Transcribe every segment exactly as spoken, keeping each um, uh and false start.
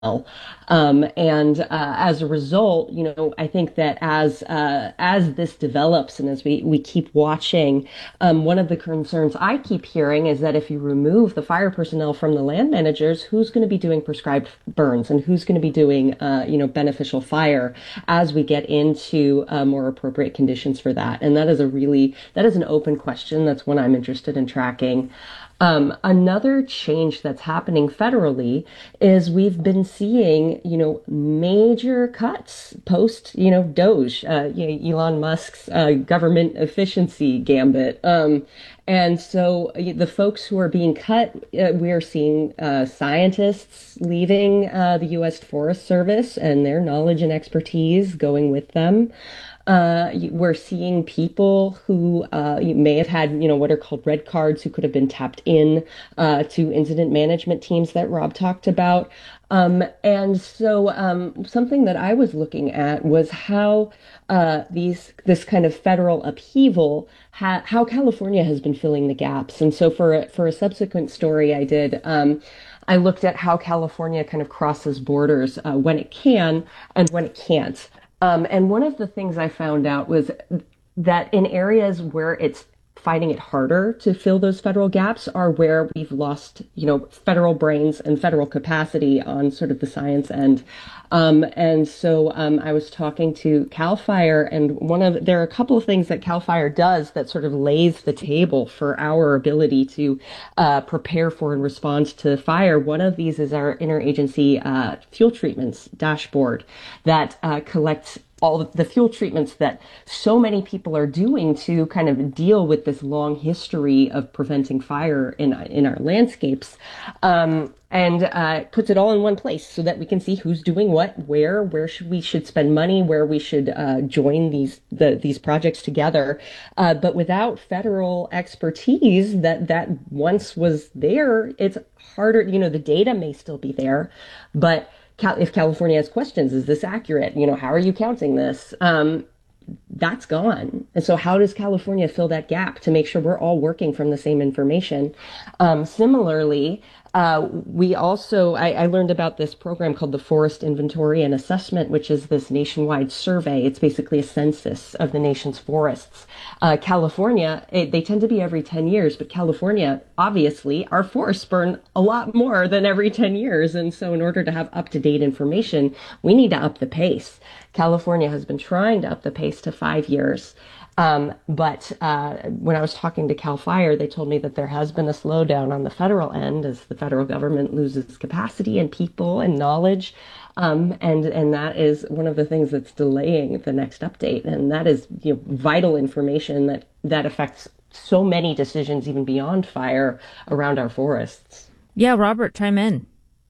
Um, and uh, as a result, you know, I think that as uh, as this develops and as we we keep watching, um, one of the concerns I keep hearing is that if you remove the fire personnel from the land managers, who's going to be doing prescribed burns and who's going to be doing, uh, you know, beneficial fire as we get into uh, more appropriate conditions for that? And that is a really that is an open question. That's one I'm interested in tracking. Um, another change that's happening federally is we've been seeing, you know, major cuts post, you know, Doge, uh, you know, Elon Musk's uh, government efficiency gambit. Um, and so uh, the folks who are being cut, uh, we're seeing uh, scientists leaving uh, the U S. Forest Service and their knowledge and expertise going with them. Uh, we're seeing people who uh, may have had, you know, what are called red cards, who could have been tapped in uh, to incident management teams that Rob talked about. Um, and so um, something that I was looking at was how uh, these this kind of federal upheaval, ha how California has been filling the gaps. And so for a, for a subsequent story I did, um, I looked at how California kind of crosses borders uh, when it can and when it can't. Um, and one of the things I found out was that in areas where it's finding it harder to fill those federal gaps are where we've lost, you know, federal brains and federal capacity on sort of the science end. Um, and so um, I was talking to CAL FIRE, and one of there are a couple of things that CAL FIRE does that sort of lays the table for our ability to uh, prepare for and respond to fire. One of these is our interagency uh, fuel treatments dashboard that uh, collects all the fuel treatments that so many people are doing to kind of deal with this long history of preventing fire in in our landscapes, um, and uh, puts it all in one place so that we can see who's doing what, where, where should we should spend money, where we should uh, join these the these projects together. Uh, but without federal expertise that that once was there, it's harder. You know, the data may still be there, but if California has questions, is this accurate? You know, how are you counting this? Um, that's gone. And so how does California fill that gap to make sure we're all working from the same information? Um, similarly, uh, we also, I, I learned about this program called the Forest Inventory and Assessment, which is this nationwide survey. It's basically a census of the nation's forests. Uh, California, it, they tend to be every ten years, but California, obviously, our forests burn a lot more than every ten years. And so in order to have up-to-date information, we need to up the pace. California has been trying to up the pace to five years. Um, but uh, when I was talking to CAL FIRE, they told me that there has been a slowdown on the federal end as the federal government loses capacity and people and knowledge. Um, and and that is one of the things that's delaying the next update. And that is, you know, vital information that, that affects so many decisions, even beyond fire, around our forests. Yeah, Robert, chime in.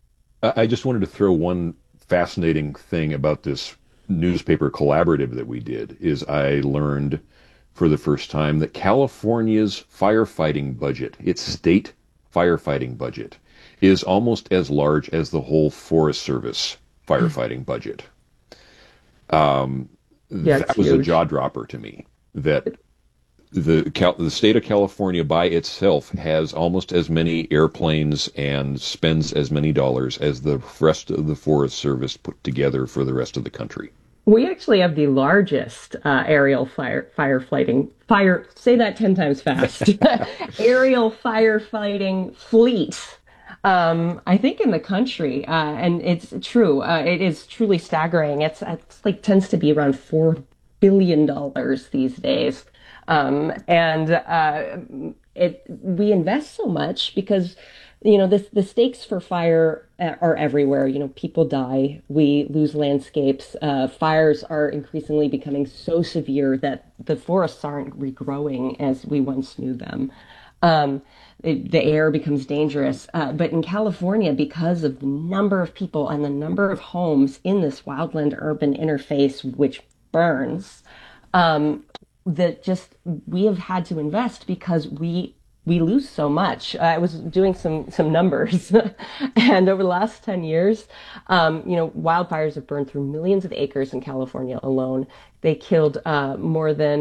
I I just wanted to throw one fascinating thing about this newspaper collaborative that we did is I learned for the first time that California's firefighting budget, its state firefighting budget, is almost as large as the whole Forest Service firefighting budget. Um, Yeah, that it's was a huge. jaw dropper to me. That the Cal- the state of California by itself has almost as many airplanes and spends as many dollars as the rest of the Forest Service put together for the rest of the country. We actually have the largest uh, aerial fire firefighting fire. Say that ten times fast. Aerial firefighting fleet. Um, I think in the country, uh, and it's true. Uh, it is truly staggering. It's it's like tends to be around four billion dollars these days, um, and uh, it we invest so much because you know, the, the stakes for fire uh, are everywhere. You know, people die, we lose landscapes. Uh, fires are increasingly becoming so severe that the forests aren't regrowing as we once knew them. Um, it, the air becomes dangerous. Uh, but in California, because of the number of people and the number of homes in this wildland urban interface, which burns, um, that just we have had to invest because we we lose so much. I was doing some some numbers, and over the last ten years, um, you know, wildfires have burned through millions of acres in California alone. They killed uh, more than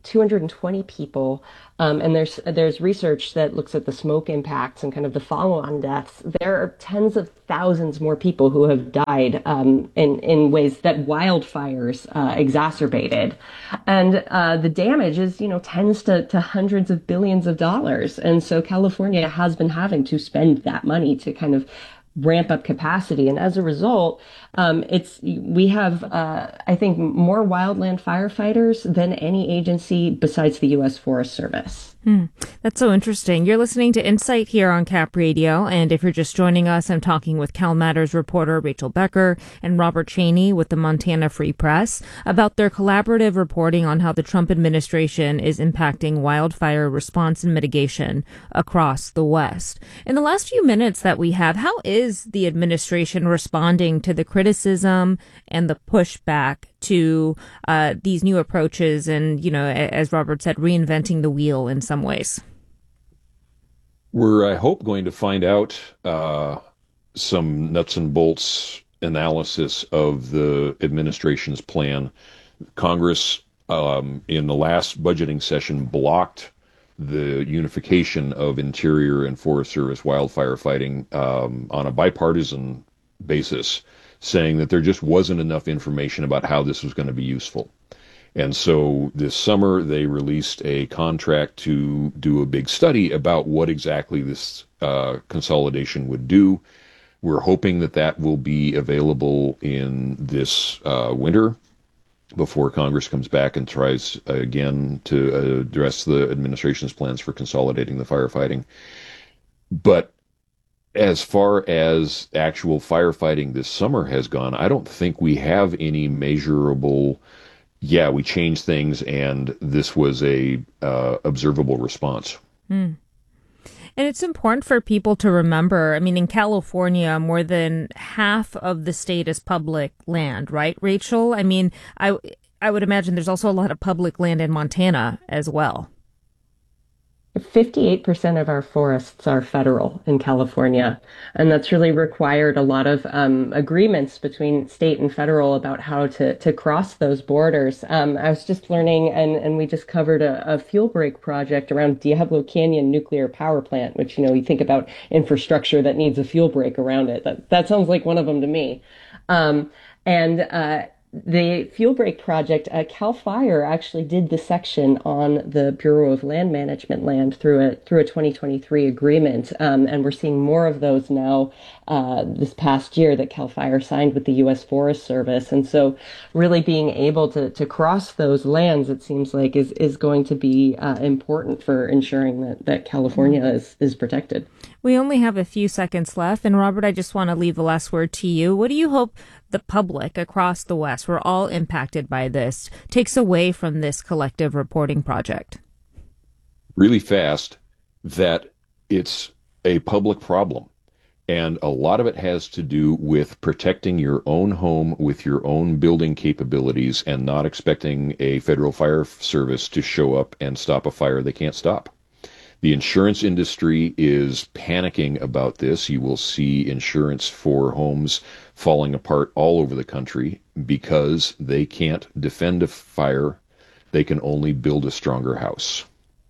two hundred twenty people. Um, and there's there's research that looks at the smoke impacts and kind of the follow-on deaths. There are tens of thousands more people who have died um, in in ways that wildfires uh, exacerbated, and uh, the damage is you know tens to, to hundreds of billions of dollars. And so California has been having to spend that money to kind of ramp up capacity. And as a result, um, it's we have, uh, I think, more wildland firefighters than any agency besides the U S Forest Service. Hmm. That's so interesting. You're listening to Insight here on Cap Radio. And if you're just joining us, I'm talking with CalMatters reporter Rachel Becker and Robert Cheney with the Montana Free Press about their collaborative reporting on how the Trump administration is impacting wildfire response and mitigation across the West. In the last few minutes that we have, how is the administration responding to the criticism and the pushback to uh, these new approaches and, you know, as Robert said, reinventing the wheel in some ways? We're, I hope, going to find out uh, some nuts and bolts analysis of the administration's plan. Congress, um, in the last budgeting session, blocked the unification of Interior and Forest Service wildfire fighting um, on a bipartisan basis, saying that there just wasn't enough information about how this was going to be useful. And so this summer, they released a contract to do a big study about what exactly this uh, consolidation would do. We're hoping that that will be available in this uh, winter before Congress comes back and tries again to address the administration's plans for consolidating the firefighting. But as far as actual firefighting this summer has gone, I don't think we have any measurable, yeah, we changed things and this was a uh, observable response. Mm. And it's important for people to remember, I mean, in California, more than half of the state is public land, right, Rachel? I mean, I, I would imagine there's also a lot of public land in Montana as well. fifty-eight percent of our forests are federal in California, and that's really required a lot of um, agreements between state and federal about how to, to cross those borders. Um, I was just learning, and, and we just covered a, a fuel break project around Diablo Canyon Nuclear Power Plant, which, you know, you think about infrastructure that needs a fuel break around it. That, that sounds like one of them to me. Um, and uh, The fuel break project, uh, CAL FIRE actually did the section on the Bureau of Land Management land through a through a twenty twenty-three agreement, um, and we're seeing more of those now uh, this past year that CAL FIRE signed with the U S Forest Service. And so, really being able to to cross those lands, it seems like, is is going to be uh, important for ensuring that that California is is protected. We only have a few seconds left, and Robert, I just want to leave the last word to you. What do you hope the public across the West, we're all impacted by this, takes away from this collective reporting project? Really fast, that it's a public problem. And a lot of it has to do with protecting your own home with your own building capabilities and not expecting a federal fire service to show up and stop a fire they can't stop. The insurance industry is panicking about this. You will see insurance for homes falling apart all over the country because they can't defend a fire. They can only build a stronger house.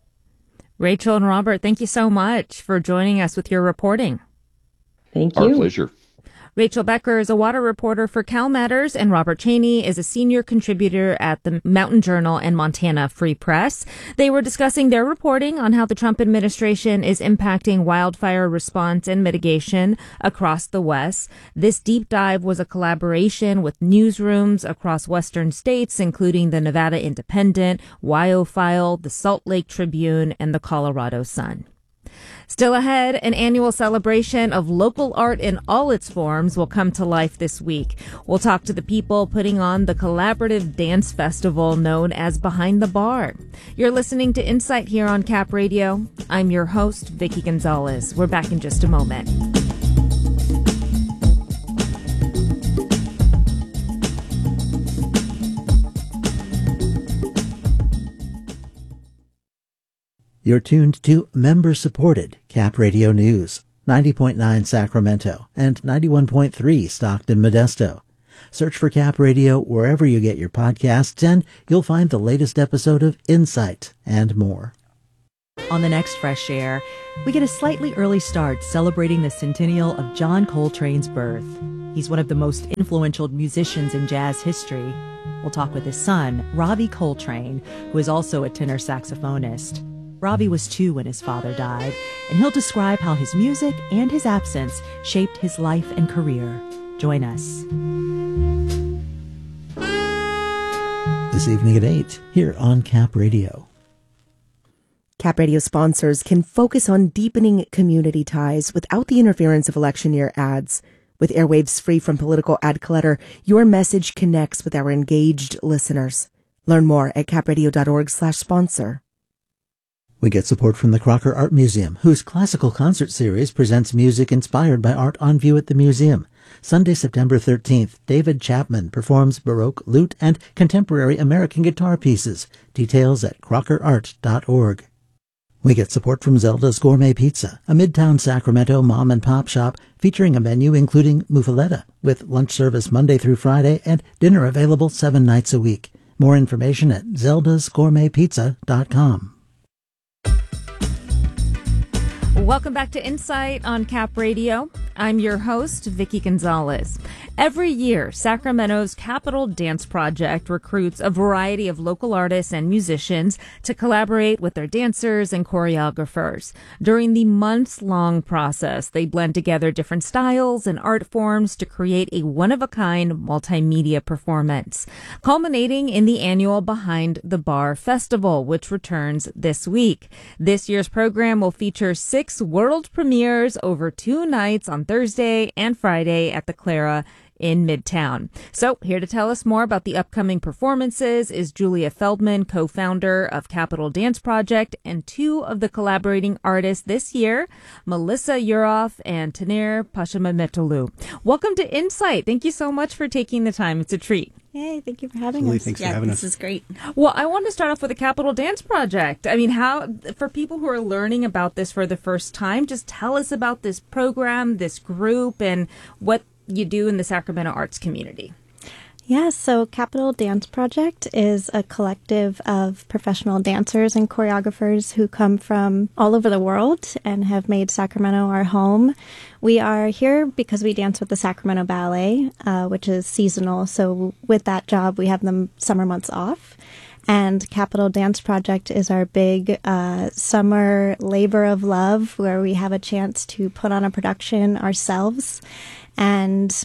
Rachel and Robert, thank you so much for joining us with your reporting. Thank you. Our pleasure. Rachel Becker is a water reporter for CalMatters, and Robert Cheney is a senior contributor at the Mountain Journal and Montana Free Press. They were discussing their reporting on how the Trump administration is impacting wildfire response and mitigation across the West. This deep dive was a collaboration with newsrooms across western states, including the Nevada Independent, WyoFile, the Salt Lake Tribune, and the Colorado Sun. Still ahead, an annual celebration of local art in all its forms will come to life this week. We'll talk to the people putting on the collaborative dance festival known as Behind the Bar. You're listening to Insight here on Cap Radio. I'm your host, Vicky Gonzalez. We're back in just a moment. You're tuned to member-supported Cap Radio News, ninety point nine Sacramento and ninety-one point three Stockton Modesto. Search for Cap Radio wherever you get your podcasts, and you'll find the latest episode of Insight and more. On the next Fresh Air, we get a slightly early start celebrating the centennial of John Coltrane's birth. He's one of the most influential musicians in jazz history. We'll talk with his son, Ravi Coltrane, who is also a tenor saxophonist. Ravi was two when his father died, and he'll describe how his music and his absence shaped his life and career. Join us. This evening at eight, here on Cap Radio. Cap Radio sponsors can focus on deepening community ties without the interference of election year ads. With airwaves free from political ad clutter, your message connects with our engaged listeners. Learn more at capradio.org slash sponsor. We get support from the Crocker Art Museum, whose classical concert series presents music inspired by art on view at the museum. Sunday, September thirteenth, David Chapman performs Baroque, lute, and contemporary American guitar pieces. Details at crocker art dot org. We get support from Zelda's Gourmet Pizza, a Midtown Sacramento mom-and-pop shop featuring a menu including muffaletta, with lunch service Monday through Friday and dinner available seven nights a week. More information at zeldas gourmet pizza dot com. Welcome back to Insight on Cap Radio. I'm your host, Vicki Gonzalez. Every year, Sacramento's Capital Dance Project recruits a variety of local artists and musicians to collaborate with their dancers and choreographers. During the months-long process, they blend together different styles and art forms to create a one-of-a-kind multimedia performance, culminating in the annual Behind the Bar Festival, which returns this week. This year's program will feature six world premieres over two nights on Thursday and Friday at the Clara in Midtown. So here to tell us more about the upcoming performances is Julia Feldman, co-founder of Capital Dance Project, and two of the collaborating artists this year, Melissa Yuroff and Tanir Pashamametoulou. Welcome to Insight. Thank you so much for taking the time. It's a treat. Yay, thank you for having Absolutely. us. Thanks yeah, for having this us. This is great. Well, I want to start off with the Capital Dance Project. I mean, how, for people who are learning about this for the first time, just tell us about this program, this group, and what you do in the Sacramento arts community. Yeah, so Capital Dance Project is a collective of professional dancers and choreographers who come from all over the world and have made Sacramento our home. We are here because we dance with the Sacramento Ballet, uh, which is seasonal. So with that job, we have the summer months off. And Capital Dance Project is our big uh, summer labor of love, where we have a chance to put on a production ourselves. And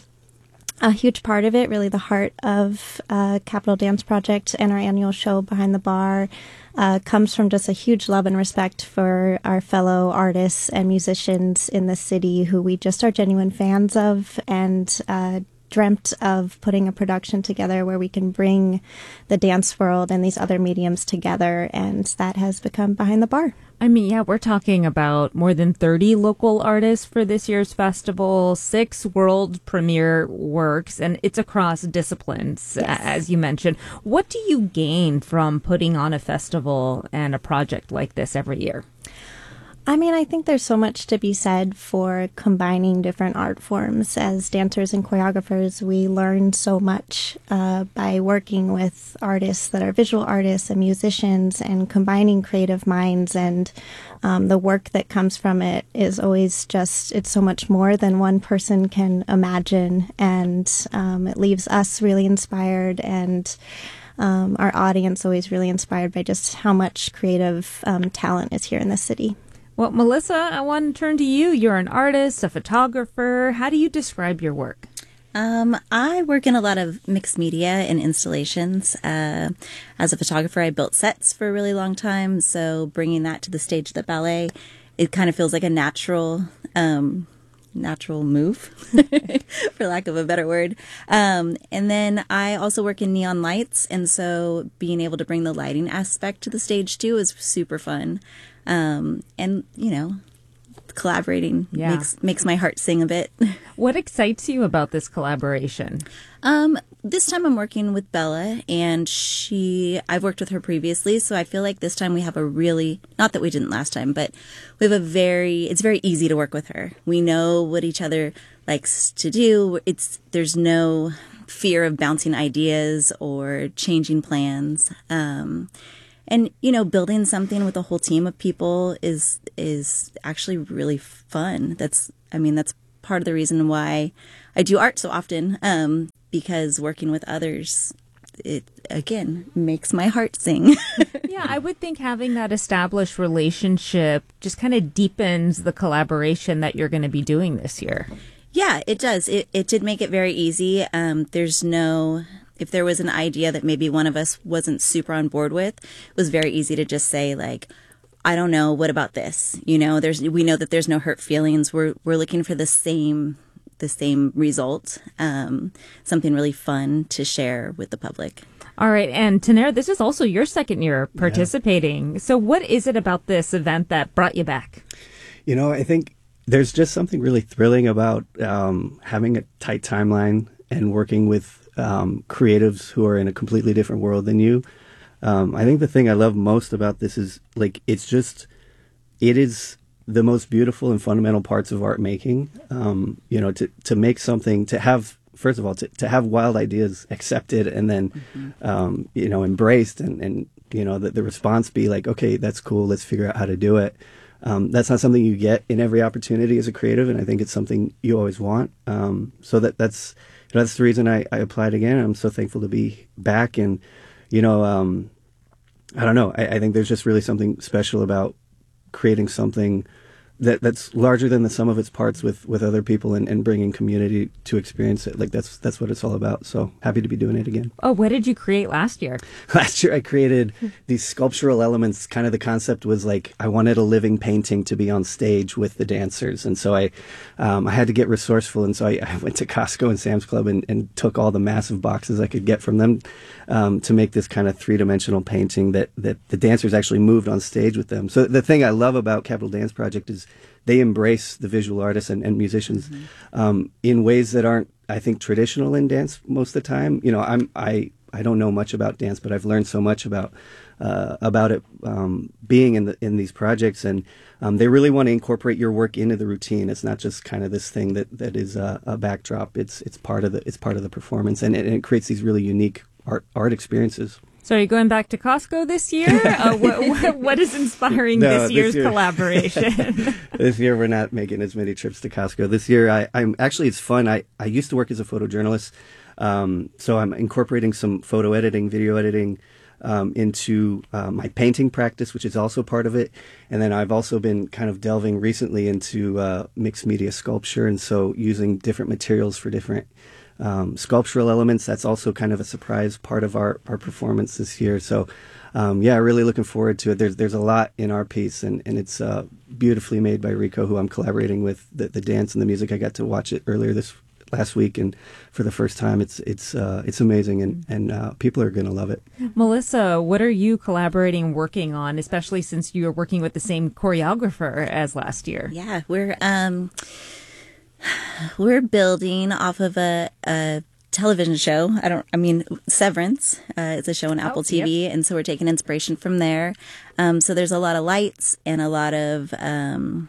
a huge part of it, really the heart of uh, Capital Dance Project and our annual show Behind the Bar, uh, comes from just a huge love and respect for our fellow artists and musicians in the city who we just are genuine fans of, and uh, dreamt of putting a production together where we can bring the dance world and these other mediums together, and that has become Behind the Bar. I mean, yeah, we're talking about more than thirty local artists for this year's festival, six world premiere works, and it's across disciplines, yes, as you mentioned. What do you gain from putting on a festival and a project like this every year? I mean, I think there's so much to be said for combining different art forms. As dancers and choreographers, we learn so much uh, by working with artists that are visual artists and musicians, and combining creative minds, and um, the work that comes from it is always just, it's so much more than one person can imagine, and um, it leaves us really inspired, and um, our audience always really inspired by just how much creative um, talent is here in the city. Well, Melissa, I want to turn to you. You're an artist, a photographer. How do you describe your work? Um, I work in a lot of mixed media and installations. Uh, as a photographer, I built sets for a really long time. So bringing that to the stage of the ballet, it kind of feels like a natural, um, natural move, for lack of a better word. Um, and then I also work in neon lights. And so being able to bring the lighting aspect to the stage too is super fun. Um, and, you know, collaborating yeah. makes makes my heart sing a bit. What excites you about this collaboration? Um, this time I'm working with Bella, and she, I've worked with her previously, so I feel like this time we have a really, not that we didn't last time, but we have a very, it's very easy to work with her. We know what each other likes to do. It's, there's no fear of bouncing ideas or changing plans. Um, and, you know, building something with a whole team of people is is actually really fun. That's, I mean, that's part of the reason why I do art so often, um, because working with others, it, again, makes my heart sing. Yeah, I would think having that established relationship just kind of deepens the collaboration that you're going to be doing this year. Yeah, it does. It it did make it very easy. Um, there's no, if there was an idea that maybe one of us wasn't super on board with, it was very easy to just say, like, I don't know, what about this? You know, there's we know that there's no hurt feelings. We're we're looking for the same the same result, um, something really fun to share with the public. All right, and Tanera, this is also your second year participating. Yeah. So what is it about this event that brought you back? You know, I think there's just something really thrilling about um, having a tight timeline and working with um, creatives who are in a completely different world than you. Um, I think the thing I love most about this is, like, it's just, it is the most beautiful and fundamental parts of art making. Um, you know, to, to make something, to have, first of all, to, to have wild ideas accepted and then, mm-hmm. um, you know, embraced and, and you know, the, the response be like, okay, that's cool. Let's figure out how to do it. Um, that's not something you get in every opportunity as a creative, and I think it's something you always want. Um, so that that's you know, that's the reason I, I applied again. I'm so thankful to be back, and you know, um, I don't know. I, I think there's just really something special about creating something that that's larger than the sum of its parts with, with other people and, and bringing community to experience it. Like that's that's what it's all about. So happy to be doing it again. Oh, what did you create last year? Last year I created these sculptural elements. Kind of the concept was like I wanted a living painting to be on stage with the dancers. And so I um, I had to get resourceful. And so I, I went to Costco and Sam's Club and, and took all the massive boxes I could get from them um, to make this kind of three-dimensional painting that, that the dancers actually moved on stage with them. So the thing I love about Capital Dance Project is they embrace the visual artists and, and musicians mm-hmm. um, in ways that aren't, I think, traditional in dance most of the time. You know, I'm I I don't know much about dance, but I've learned so much about uh, about it um, being in the in these projects, and um, they really want to incorporate your work into the routine. It's not just kind of this thing that that is a, a backdrop. It's it's part of the it's part of the performance, and it, and it creates these really unique art art experiences. So are you going back to Costco this year? uh, what, what, what is inspiring no, this year's this year, collaboration? This year we're not making as many trips to Costco. This year I, I'm actually, it's fun. I, I used to work as a photojournalist. Um, so I'm incorporating some photo editing, video editing um, into uh, my painting practice, which is also part of it. And then I've also been kind of delving recently into uh, mixed media sculpture. And so using different materials for different Um, sculptural elements. That's also kind of a surprise part of our, our performance this year. So, um, yeah, really looking forward to it. There's there's a lot in our piece, and, and it's uh, beautifully made by Rico, who I'm collaborating with. The, the dance and the music, I got to watch it earlier this last week, and for the first time, it's it's uh, it's amazing, and and uh, people are going to love it. Melissa, what are you collaborating, working on, especially since you are working with the same choreographer as last year? Yeah, we're um. We're building off of a, a television show. I don't, I mean, Severance. Uh, it's a show on Apple oh, T V. Yep. And so we're taking inspiration from there. Um, so there's a lot of lights and a lot of, um,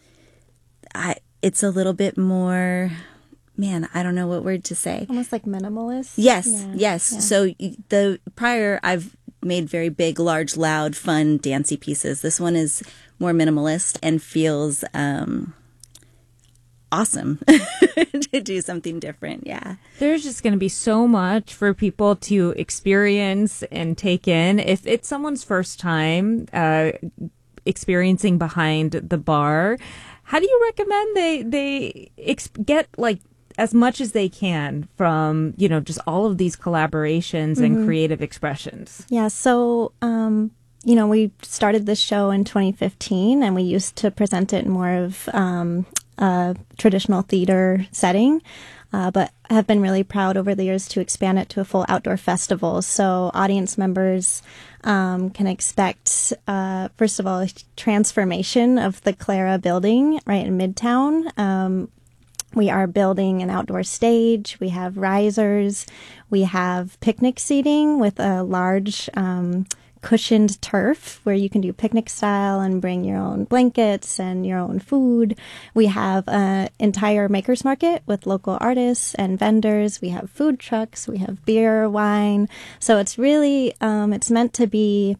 I, it's a little bit more, man, I don't know what word to say. Almost like minimalist. Yes. Yeah. Yes. Yeah. So the prior, I've made very big, large, loud, fun, dancey pieces. This one is more minimalist and feels, um, awesome to do something different. Yeah. There's just going to be so much for people to experience and take in. If it's someone's first time uh, experiencing Behind the Bar, how do you recommend they they ex- get like as much as they can from, you know, just all of these collaborations mm-hmm. and creative expressions? Yeah. So, um, you know, we started this show in twenty fifteen, and we used to present it in more of um, a traditional theater setting, uh, but have been really proud over the years to expand it to a full outdoor festival. So audience members um, can expect, uh, first of all, a transformation of the Clara building right in Midtown. Um, we are building an outdoor stage. We have risers. We have picnic seating with a large um cushioned turf where you can do picnic style and bring your own blankets and your own food. We have an entire makers market with local artists and vendors. We have food trucks. We have beer, wine. So it's really, um, it's meant to be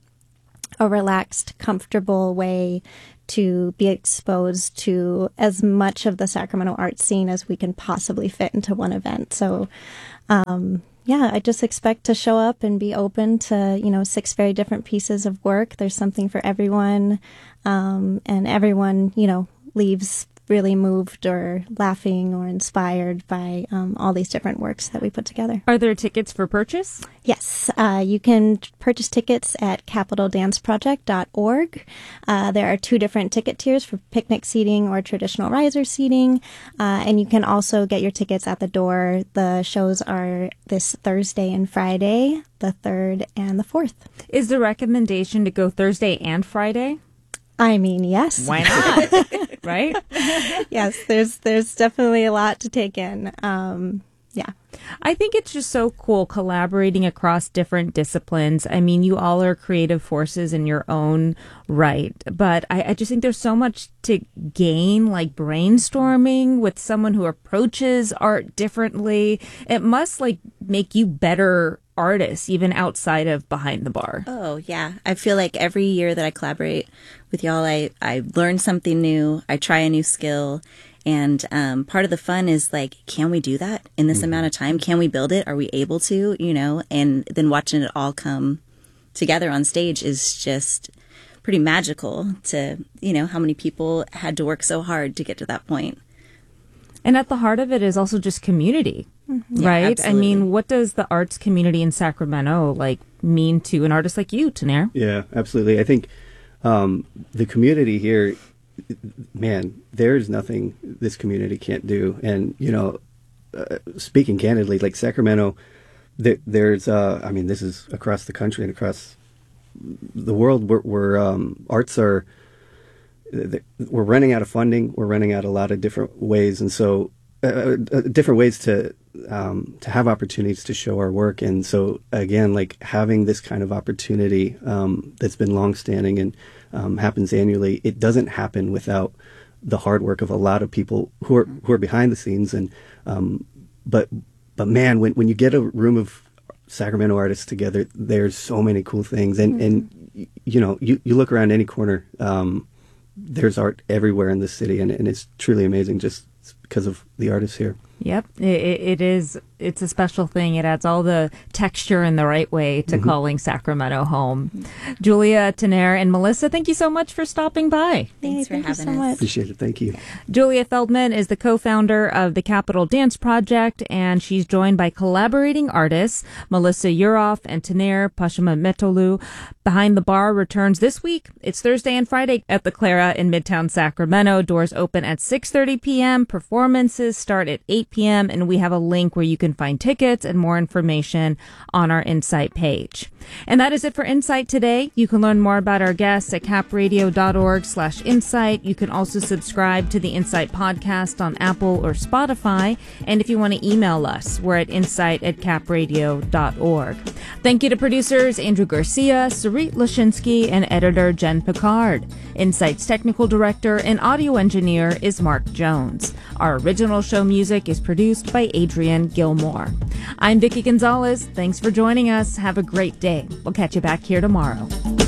a relaxed, comfortable way to be exposed to as much of the Sacramento art scene as we can possibly fit into one event. So, um, yeah, I just expect to show up and be open to, you know, six very different pieces of work. There's something for everyone. Um, and everyone, you know, leaves really moved or laughing or inspired by um, all these different works that we put together. Are there tickets for purchase? Yes, uh, you can purchase tickets at capital dance project dot org. Uh, there are two different ticket tiers for picnic seating or traditional riser seating, uh, and you can also get your tickets at the door. The shows are this Thursday and Friday, the third and the fourth. Is the recommendation to go Thursday and Friday? I mean, yes. Why not? Right? Yes, there's there's definitely a lot to take in. Um, yeah. I think it's just so cool collaborating across different disciplines. I mean, you all are creative forces in your own right, but I, I just think there's so much to gain, like brainstorming with someone who approaches art differently. It must like make you better artists, even outside of Behind the Bar. Oh, yeah. I feel like every year that I collaborate with y'all, I, I learn something new. I try a new skill. And um, part of the fun is like, can we do that in this mm-hmm. amount of time? Can we build it? Are we able to? You know, and then watching it all come together on stage is just pretty magical to, you know, how many people had to work so hard to get to that point. And at the heart of it is also just community, mm-hmm. right? Yeah, I mean, what does the arts community in Sacramento like mean to an artist like you, Taner? Yeah, absolutely. I think um, the community here, man, there's nothing this community can't do. And, you know, uh, speaking candidly, like Sacramento, there, there's, uh, I mean, this is across the country and across the world where, where um, arts are, we're running out of funding. We're running out a lot of different ways. And so uh, uh, different ways to um, to have opportunities to show our work. And so, again, like having this kind of opportunity um, that's been longstanding and um, happens annually, it doesn't happen without the hard work of a lot of people who are who are behind the scenes. And um, but but man, when when you get a room of Sacramento artists together, there's so many cool things. And mm-hmm. and you know, you, you look around any corner. Um, There's art everywhere in this city, and, and it's truly amazing just because of the artists here. Yep, it, it is. It's a special thing. It adds all the texture in the right way to mm-hmm. calling Sacramento home. Mm-hmm. Julia, Taner, and Melissa, thank you so much for stopping by. Thanks hey, for thank having so us. Much. Appreciate it. Thank you. Julia Feldman is the co-founder of the Capital Dance Project, and she's joined by collaborating artists Melissa Yuroff and Taner Pashametolu. Behind the Bar returns this week. It's Thursday and Friday at the Clara in Midtown Sacramento. Doors open at six thirty p.m. Performances start at eight p.m. and we have a link where you can find tickets and more information on our Insight page. And that is it for Insight today. You can learn more about our guests at capradio.org slash insight. You can also subscribe to the Insight podcast on Apple or Spotify. And if you want to email us, we're at insight at capradio dot org. Thank you to producers Andrew Garcia, Sarit Lashinsky, and editor Jen Picard. Insight's technical director and audio engineer is Mark Jones. Our original show music is produced by Adrian Gilmore. I'm Vicki Gonzalez. Thanks for joining us. Have a great day. We'll catch you back here tomorrow.